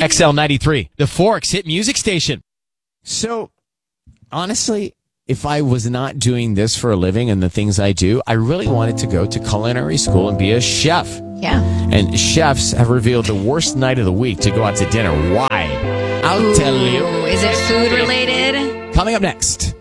XL93, the Forks hit music station. So, honestly, if I was not doing this for a living and the things I do, I really wanted to go to culinary school and be a chef. Yeah. And chefs have revealed the worst night of the week to go out to dinner. Why? I'll tell you. Is it food related? Coming up next.